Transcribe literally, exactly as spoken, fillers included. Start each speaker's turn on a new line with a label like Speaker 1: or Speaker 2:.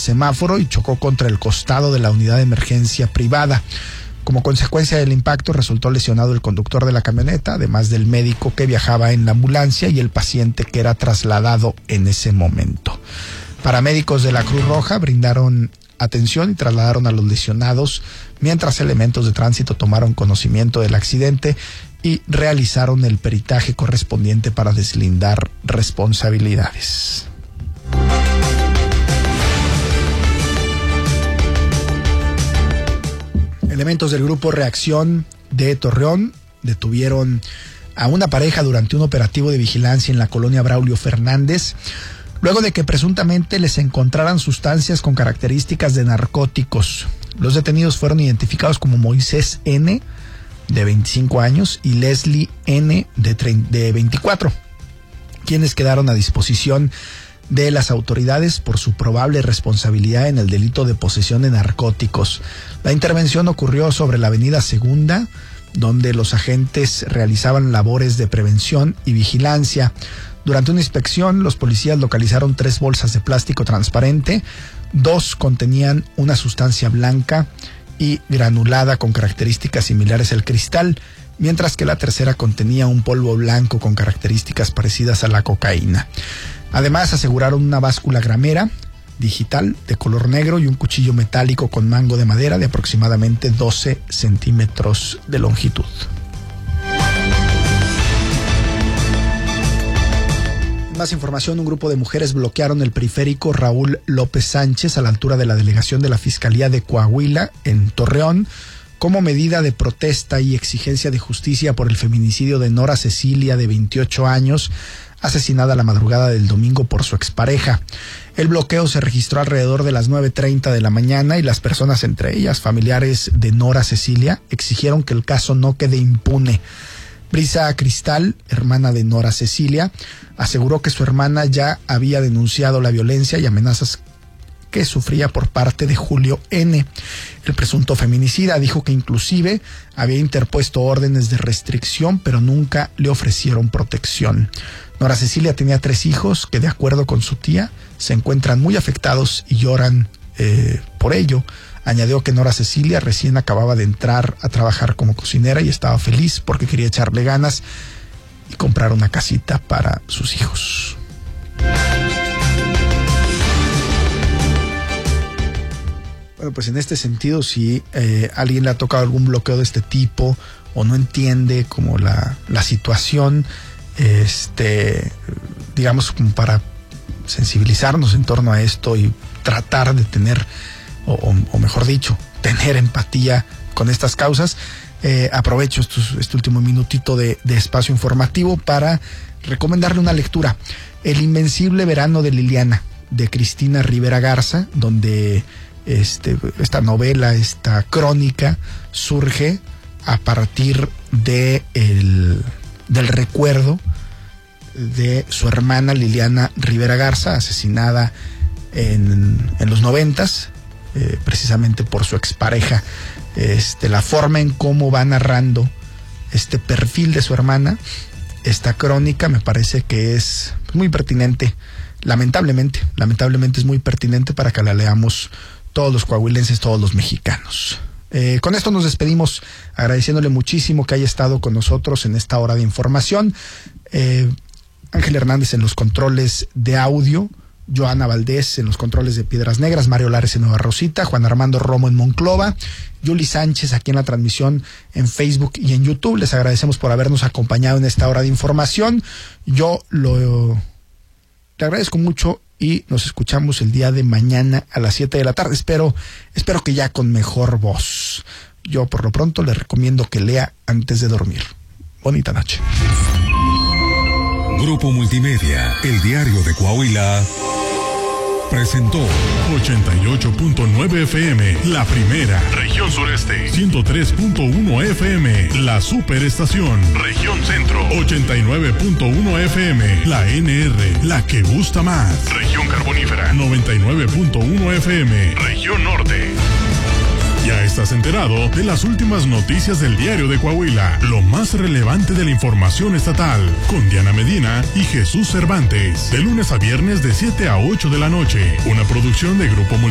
Speaker 1: semáforo y chocó contra el costado de la unidad de emergencia privada. Como consecuencia del impacto resultó lesionado el conductor de la camioneta, además del médico que viajaba en la ambulancia y el paciente que era trasladado en ese momento. Paramédicos de la Cruz Roja brindaron atención y trasladaron a los lesionados, mientras elementos de tránsito tomaron conocimiento del accidente y realizaron el peritaje correspondiente para deslindar responsabilidades. Elementos del Grupo Reacción de Torreón detuvieron a una pareja durante un operativo de vigilancia en la colonia Braulio Fernández, luego de que presuntamente les encontraran sustancias con características de narcóticos. Los detenidos fueron identificados como Moisés N., de veinticinco años, y Leslie N., de veinticuatro, quienes quedaron a disposición de las autoridades por su probable responsabilidad en el delito de posesión de narcóticos. La intervención ocurrió sobre la avenida Segunda, donde los agentes realizaban labores de prevención y vigilancia. Durante una inspección, los policías localizaron tres bolsas de plástico transparente, dos contenían una sustancia blanca y granulada con características similares al cristal, mientras que la tercera contenía un polvo blanco con características parecidas a la cocaína. Además, aseguraron una báscula gramera digital de color negro y un cuchillo metálico con mango de madera de aproximadamente doce centímetros de longitud. Más información, un grupo de mujeres bloquearon el periférico Raúl López Sánchez a la altura de la delegación de la Fiscalía de Coahuila en Torreón como medida de protesta y exigencia de justicia por el feminicidio de Nora Cecilia, de veintiocho años, asesinada la madrugada del domingo por su expareja. El bloqueo se registró alrededor de las nueve treinta de la mañana y las personas, entre ellas familiares de Nora Cecilia, exigieron que el caso no quede impune. Brisa Cristal, hermana de Nora Cecilia, aseguró que su hermana ya había denunciado la violencia y amenazas que sufría por parte de Julio N., el presunto feminicida. Dijo que inclusive había interpuesto órdenes de restricción, pero nunca le ofrecieron protección. Nora Cecilia tenía tres hijos que, de acuerdo con su tía, se encuentran muy afectados y lloran eh, por ello. Añadió que Nora Cecilia recién acababa de entrar a trabajar como cocinera y estaba feliz porque quería echarle ganas y comprar una casita para sus hijos. Bueno, pues en este sentido, si eh, alguien le ha tocado algún bloqueo de este tipo o no entiende como la, la situación, este, digamos, como para sensibilizarnos en torno a esto y tratar de tener, o, o mejor dicho, tener empatía con estas causas, eh, aprovecho estos, este último minutito de, de espacio informativo para recomendarle una lectura: El invencible verano de Liliana, de Cristina Rivera Garza, donde este, esta novela, esta crónica, surge a partir de el, del recuerdo de su hermana Liliana Rivera Garza, asesinada en, en los noventas, eh, precisamente por su expareja. Este, la forma en cómo va narrando este perfil de su hermana, esta crónica, me parece que es muy pertinente. Lamentablemente, lamentablemente es muy pertinente para que la leamos todos los coahuilenses, todos los mexicanos. Eh, con esto nos despedimos, agradeciéndole muchísimo que haya estado con nosotros en esta hora de información. Eh, Ángel Hernández en los controles de audio, Joana Valdés en los controles de Piedras Negras, Mario Lares en Nueva Rosita, Juan Armando Romo en Monclova, Yuli Sánchez aquí en la transmisión en Facebook y en YouTube. Les agradecemos por habernos acompañado en esta hora de información. Yo lo le agradezco mucho y nos escuchamos el día de mañana a las siete de la tarde. Espero, espero que ya con mejor voz. Yo por lo pronto le recomiendo que lea antes de dormir. Bonita noche.
Speaker 2: Grupo Multimedia, el diario de Coahuila, presentó
Speaker 3: ochenta y ocho punto nueve F M, la primera. Región Sureste. ciento tres punto uno F M, la superestación. Región Centro. ochenta y nueve punto uno F M, la N R, la que gusta más. Región Carbonífera. noventa y nueve punto uno F M, Región Norte. Ya estás enterado de las últimas noticias del diario de Coahuila, lo más relevante de la información estatal, con Diana Medina y Jesús Cervantes, de lunes a viernes de siete a ocho de la noche, una producción de Grupo Multimedia.